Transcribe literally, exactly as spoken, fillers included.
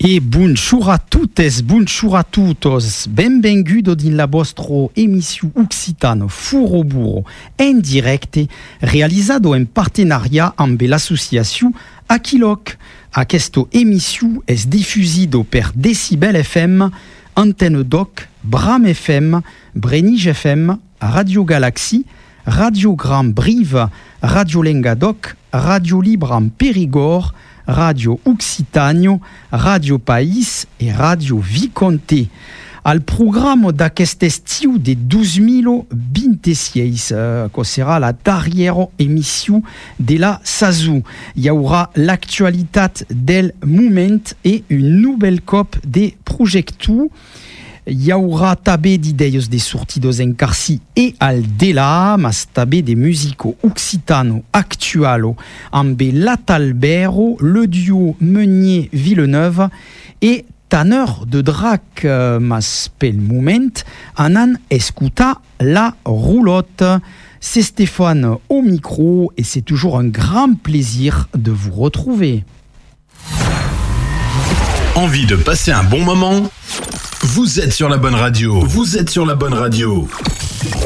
E bonjour a tuttes, bonjour a tutos, benvengudo din la vostro emissio occitano Furo Burro en directe, realizado en partenariat amb l'associació Aquiloc. Aquesto emissio es difusido per Decibel F M, Antenne Doc, Bram F M, Brenige F M, Radio Galaxy, Radio Grand Brive, Radio Lengadoc, Radio Libre en Périgord, Radio Occitanio, Radio País e Radio Viconte. Al programma d'aquest estiu de dos mil vingt-sis, eh, que serà la darrera emissió de la saison. Hi haurà l'actualitat del moment e un nouvel cop de projecte. Hi haurà també d'idees de sortidos en Carcí e al Delà, mas també de musico occitano actualo amb l'Atalbero, le duo Meunier-Villeneuve e Tanner de Drac, mas pel moment anan escutar la roulotte. C'est Stéphane au micro et c'est toujours un grand plaisir de vous retrouver. Envie de passer un bon moment ? Vous êtes sur la bonne radio. Vous êtes sur la bonne radio.